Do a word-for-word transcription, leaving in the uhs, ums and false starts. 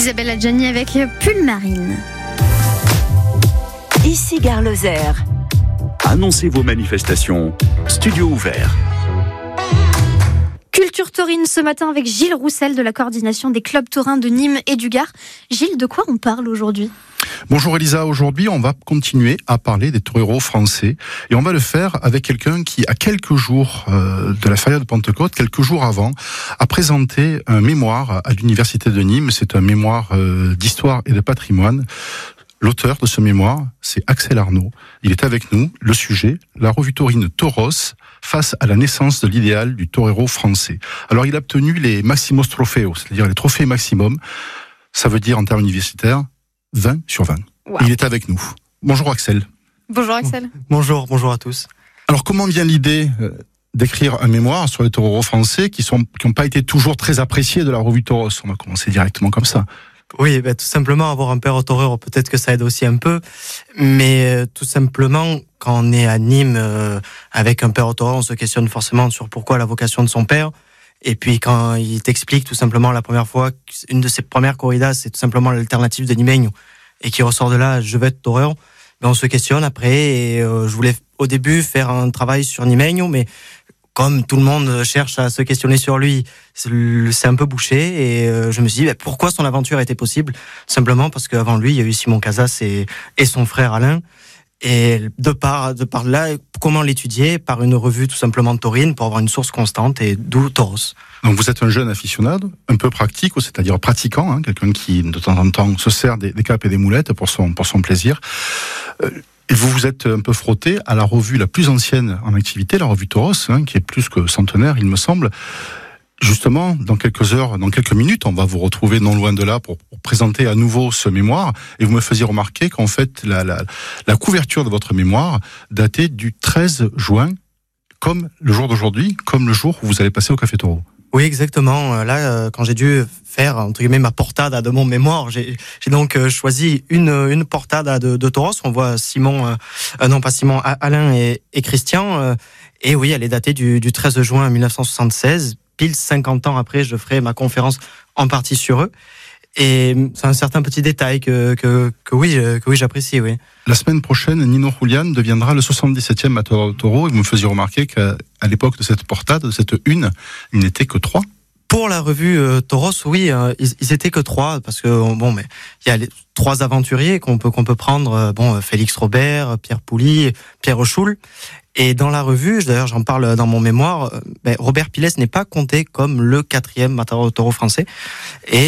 Isabelle Adjani avec Pull Marine. Ici Gare Lozère. Annoncez vos manifestations. Studio ouvert. Culture taurine ce matin avec Gilles Roussel de la coordination des clubs taurins de Nîmes et du Gard. Gilles, de quoi on parle aujourd'hui ? Bonjour Elisa, aujourd'hui on va continuer à parler des toreros français et on va le faire avec quelqu'un qui, à quelques jours euh, de la feria de Pentecôte, quelques jours avant, a présenté un mémoire à l'université de Nîmes. C'est un mémoire euh, d'histoire et de patrimoine. L'auteur de ce mémoire, c'est Axel Arnaud. Il est avec nous. Le sujet, la revue taurine Toros, face à la naissance de l'idéal du torero français. Alors il a obtenu les Maximos Trofeos, c'est-à-dire les trophées maximum. Ça veut dire en termes universitaires vingt sur vingt. Wow. Il est avec nous. Bonjour Axel. Bonjour Axel. Bonjour, bonjour à tous. Alors comment vient l'idée d'écrire un mémoire sur les toreros français qui sont qui n'ont pas été toujours très appréciés de la revue Toros ? On va commencer directement comme ça. Oui, ben, tout simplement avoir un père torero, peut-être que ça aide aussi un peu, mais euh, tout simplement quand on est à Nîmes euh, avec un père torero, on se questionne forcément sur pourquoi la vocation de son père. Et puis quand il t'explique tout simplement la première fois, une de ses premières corridas, c'est tout simplement l'alternative de Nimeño, et qui ressort de là, je vais être torero, ben on se questionne après, et euh, je voulais au début faire un travail sur Nimeño, mais comme tout le monde cherche à se questionner sur lui, c'est un peu bouché, et euh, je me suis dit, ben, pourquoi son aventure était possible ? Simplement parce qu'avant lui, il y a eu Simon Casas et, et son frère Alain. Et de par, de par là, comment l'étudier ? Par une revue tout simplement taurine pour avoir une source constante, et d'où Toros. Donc vous êtes un jeune aficionado, un peu pratique, c'est-à-dire pratiquant, hein, quelqu'un qui de temps en temps se sert des, des capes et des moulettes pour son, pour son plaisir. Euh, et vous vous êtes un peu frotté à la revue la plus ancienne en activité, la revue Toros, hein, qui est plus que centenaire, il me semble. Justement, dans quelques heures, dans quelques minutes, on va vous retrouver non loin de là pour, pour présenter à nouveau ce mémoire. Et vous me faisiez remarquer qu'en fait, la, la, la couverture de votre mémoire datait du treize juin, comme le jour d'aujourd'hui, comme le jour où vous allez passer au Café Taureau. Oui, exactement. Là, quand j'ai dû faire, entre guillemets, ma portada de mon mémoire, j'ai, j'ai donc choisi une, une portada de, de Toros. On voit Simon, euh, non pas Simon, Alain et, et Christian. Et oui, elle est datée du, du treize juin mille neuf cent soixante-seize. Pile cinquante ans après, je ferai ma conférence en partie sur eux. Et c'est un certain petit détail que, que, que oui, que oui, j'apprécie, oui. La semaine prochaine, Nino Julian deviendra le soixante-dix-septième Matador de Taureau, et vous me faisiez remarquer qu'à à l'époque de cette portade, de cette une, il n'était que trois. Pour la revue euh, Toros, oui, euh, ils, ils étaient que trois, parce que bon, mais il y a les trois aventuriers qu'on peut qu'on peut prendre, euh, bon, Félix Robert, Pierre Pouly, Pierre Rochoul. Et dans la revue, d'ailleurs, j'en parle dans mon mémoire, ben, Robert Piles n'est pas compté comme le quatrième Matador de Taureau français. Et